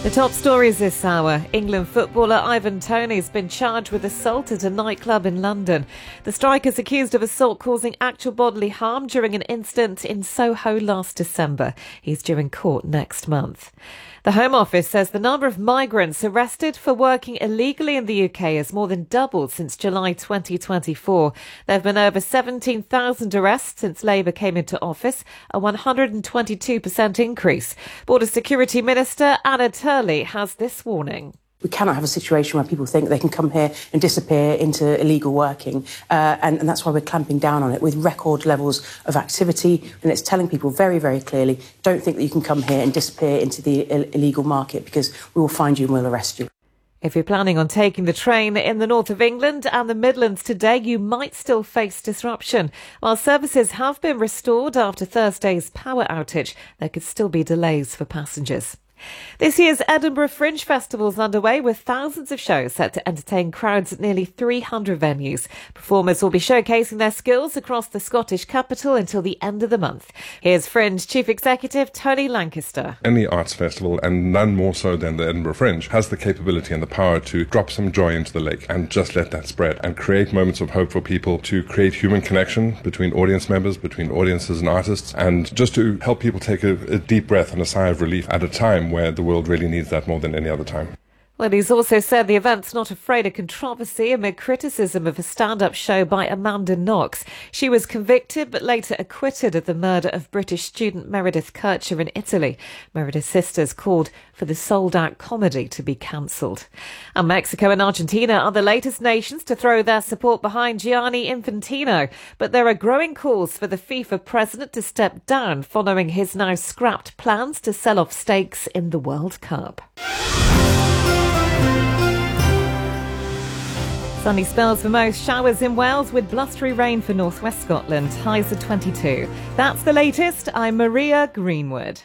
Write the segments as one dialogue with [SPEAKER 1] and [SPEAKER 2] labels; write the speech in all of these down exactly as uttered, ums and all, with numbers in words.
[SPEAKER 1] The top stories this hour. England footballer Ivan Toney has been charged with assault at a nightclub in London. The striker is accused of assault causing actual bodily harm during an incident in Soho last December. He's due in court next month. The Home Office says the number of migrants arrested for working illegally in the U K has more than doubled since July twenty twenty-four. There have been over seventeen thousand arrests since Labour came into office, a one hundred twenty-two percent increase. Border Security Minister Anna Turley has this warning.
[SPEAKER 2] We cannot have a situation where people think they can come here and disappear into illegal working, uh, and, and that's why we're clamping down on it with record levels of activity, and it's telling people very, very clearly, don't think that you can come here and disappear into the Ill- illegal market because we will find you and we'll arrest you.
[SPEAKER 1] If you're planning on taking the train in the north of England and the Midlands today, you might still face disruption. While services have been restored after Thursday's power outage, there could still be delays for passengers. This year's Edinburgh Fringe Festival is underway with thousands of shows set to entertain crowds at nearly three hundred venues. Performers will be showcasing their skills across the Scottish capital until the end of the month. Here's Fringe Chief Executive Tony Lancaster.
[SPEAKER 3] Any arts festival, and none more so than the Edinburgh Fringe, has the capability and the power to drop some joy into the lake and just let that spread and create moments of hope for people, to create human connection between audience members, between audiences and artists, and just to help people take a, a deep breath and a sigh of relief at a time where the world really needs that more than any other time.
[SPEAKER 1] Well, he's also said the event's not afraid of controversy amid criticism of a stand-up show by Amanda Knox. She was convicted but later acquitted of the murder of British student Meredith Kercher in Italy. Meredith's sisters called for the sold-out comedy to be cancelled. And Mexico and Argentina are the latest nations to throw their support behind Gianni Infantino. But there are growing calls for the FIFA president to step down following his now scrapped plans to sell off stakes in the World Cup. Sunny spells for most, showers in Wales with blustery rain for northwest Scotland, highs of twenty-two. That's the latest. I'm Maria Greenwood.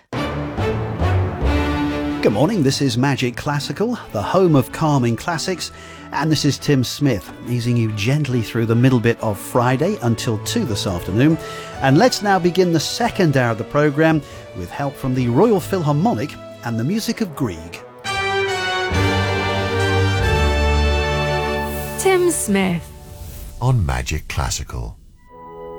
[SPEAKER 4] Good morning, this is Magic Classical, the home of calming classics, and this is Tim Smith, easing you gently through the middle bit of Friday until two this afternoon. And let's now begin the second hour of the programme with help from the Royal Philharmonic and the music of Grieg.
[SPEAKER 5] Tim Smith
[SPEAKER 6] on Magic Classical.